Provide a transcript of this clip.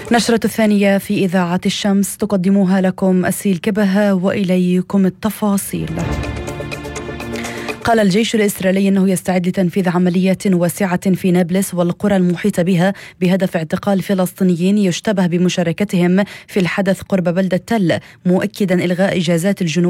نشرة الثانية في إذاعة الشمس تقدمها لكم أسيل كبهة وإليكم التفاصيل. قال الجيش الإسرائيلي أنه يستعد لتنفيذ عمليات واسعة في نابلس والقرى المحيطة بها بهدف اعتقال فلسطينيين يشتبه بمشاركتهم في الحدث قرب بلدة تل، مؤكدا إلغاء إجازات الجنود